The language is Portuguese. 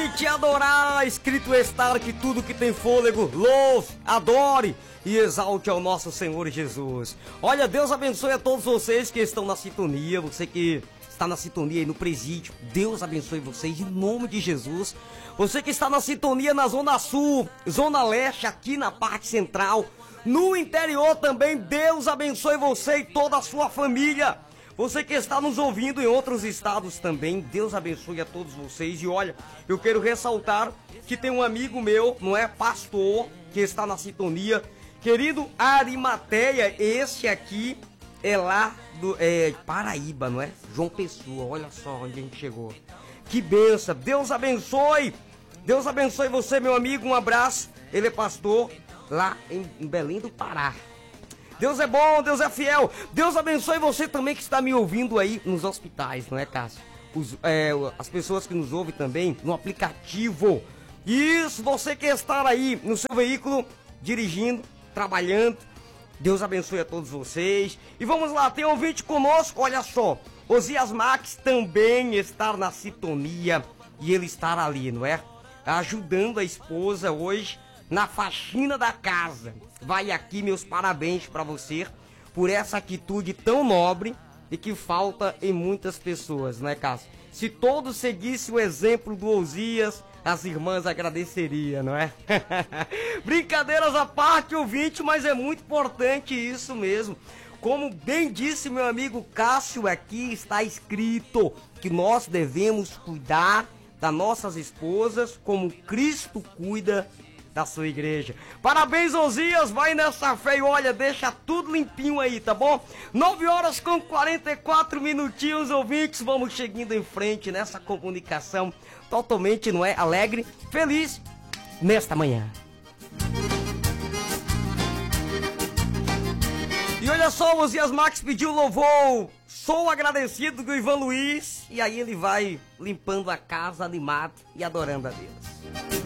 vai te adorar. Escrito está que tudo que tem fôlego, louve, adore e exalte ao nosso Senhor Jesus. Olha, Deus abençoe a todos vocês que estão na sintonia, você que está na sintonia aí no presídio, Deus abençoe vocês em nome de Jesus. Você que está na sintonia na Zona Sul, Zona Leste, aqui na parte central, no interior também, Deus abençoe você e toda a sua família. Você que está nos ouvindo em outros estados também, Deus abençoe a todos vocês. E olha, eu quero ressaltar que tem um amigo meu, não é, pastor, que está na sintonia, querido Arimateia. Esse aqui é lá do Paraíba, não é? João Pessoa, olha só onde a gente chegou. Que benção, Deus abençoe. Deus abençoe você, meu amigo, um abraço. Ele é pastor lá em Belém do Pará. Deus é bom, Deus é fiel. Deus abençoe você também que está me ouvindo aí nos hospitais, não é, Cássio? As pessoas que nos ouvem também no aplicativo. Isso, você que está aí no seu veículo, dirigindo, trabalhando. Deus abençoe a todos vocês. E vamos lá, tem ouvinte conosco, olha só. Osias Max também está na sintonia. E ele está ali, não é? Ajudando a esposa hoje na faxina da casa. Vai aqui meus parabéns para você por essa atitude tão nobre e que falta em muitas pessoas, não é, Cássio? Se todos seguissem o exemplo do Osias, as irmãs agradeceriam, não é? Brincadeiras à parte, ouvinte, mas é muito importante isso mesmo. Como bem disse meu amigo Cássio, aqui está escrito que nós devemos cuidar das nossas esposas como Cristo cuida da sua igreja. Parabéns, Osias, vai nessa fé e olha, deixa tudo limpinho aí, tá bom? 9 horas com 44 minutinhos, ouvintes, vamos chegando em frente nessa comunicação totalmente, não é, alegre, feliz nesta manhã. E olha só, o Osias Max pediu louvor, sou agradecido do Ivan Luiz, e aí ele vai limpando a casa animado e adorando a Deus.